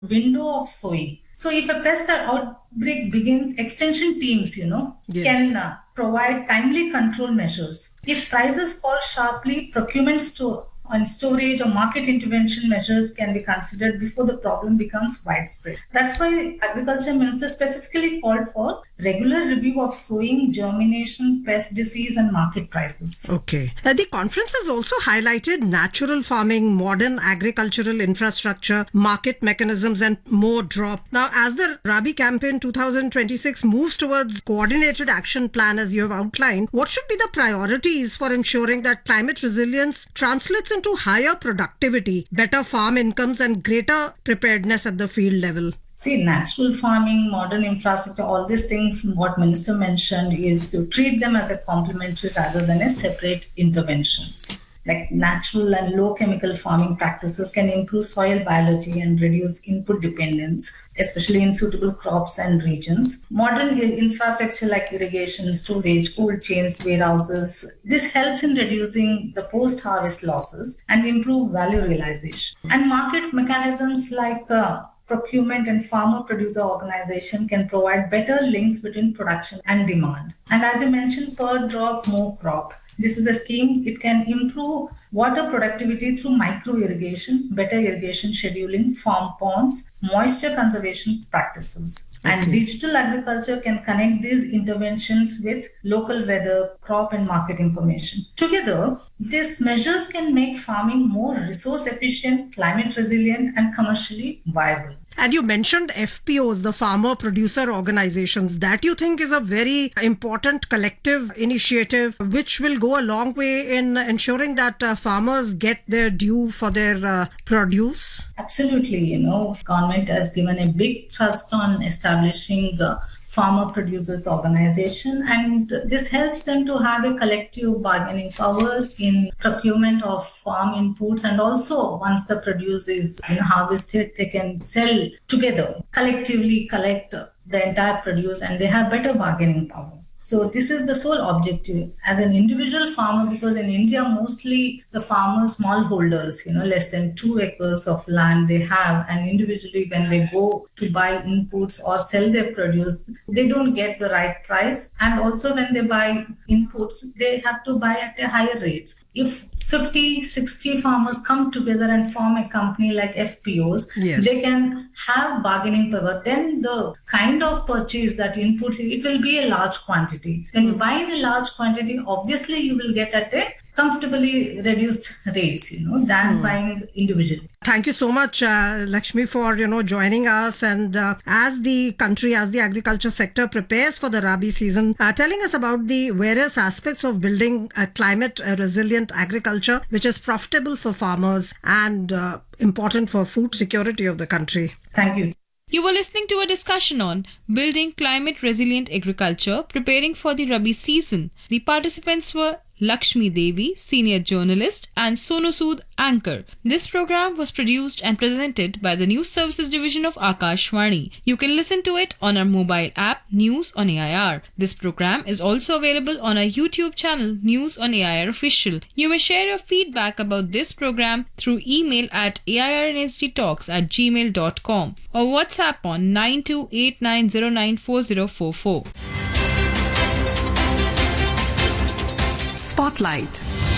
window of sowing. So if a pest outbreak begins, extension teams, Yes. can provide timely control measures. If prices fall sharply, procurement on storage or market intervention measures can be considered before the problem becomes widespread. That's why Agriculture Minister specifically called for regular review of sowing, germination, pest disease, and market prices. Okay. The conference has also highlighted natural farming, modern agricultural infrastructure, market mechanisms, and more drop. Now, as the Rabi campaign 2026 moves towards coordinated action plan as you have outlined, what should be the priorities for ensuring that climate resilience translates into higher productivity, better farm incomes, and greater preparedness at the field level? See, natural farming, modern infrastructure, all these things, what Minister mentioned is to treat them as a complementary rather than as separate interventions. Like natural and low chemical farming practices can improve soil biology and reduce input dependence, especially in suitable crops and regions. Modern infrastructure like irrigation, storage, cold chains, warehouses, this helps in reducing the post-harvest losses and improve value realization. And market mechanisms like procurement and farmer producer organization can provide better links between production and demand. And as you mentioned, per drop, more crop. This is a scheme. It can improve water productivity through micro irrigation, better irrigation scheduling, farm ponds, moisture conservation practices. Okay. And digital agriculture can connect these interventions with local weather, crop, and market information. Together, these measures can make farming more resource efficient, climate resilient, and commercially viable. And you mentioned FPOs, the farmer producer organizations. That you think is a very important collective initiative which will go a long way in ensuring that farmers get their due for their produce? Absolutely. Government has given a big thrust on establishing farmer producers organization, and this helps them to have a collective bargaining power in procurement of farm inputs, and also once the produce is harvested, they can sell together, collectively collect the entire produce, and they have better bargaining power. So this is the sole objective as an individual farmer, because in India, mostly the farmers, smallholders, less than 2 acres of land they have. And individually, when they go to buy inputs or sell their produce, they don't get the right price. And also when they buy inputs, they have to buy at a higher rates. If 50, 60 farmers come together and form a company like FPOs, yes, they can have bargaining power. Then the kind of purchase that inputs, it will be a large quantity. When you buy in a large quantity, obviously you will get at a comfortably reduced rates, than buying individually. Thank you so much, Lakshmi, for, joining us. And as the country, as the agriculture sector prepares for the Rabi season, telling us about the various aspects of building a climate resilient agriculture, which is profitable for farmers and important for food security of the country. Thank you. You were listening to a discussion on building climate resilient agriculture, preparing for the Rabi season. The participants were Lakshmi Devi, senior journalist, and Sonu Sood, anchor. This program was produced and presented by the News Services Division of Akashvani. You can listen to it on our mobile app, News on AIR. This program is also available on our YouTube channel, News on AIR Official. You may share your feedback about this program through email at airnsdtalks@gmail.com or WhatsApp on 9289094044. Spotlight.